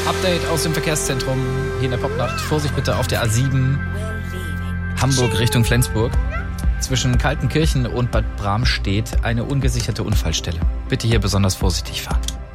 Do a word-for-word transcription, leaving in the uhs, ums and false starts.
Update aus dem Verkehrszentrum hier in der Popnacht. Vorsicht bitte auf der A sieben Hamburg Richtung Flensburg. Zwischen Kaltenkirchen und Bad Bramstedt eine ungesicherte Unfallstelle. Bitte hier besonders vorsichtig fahren.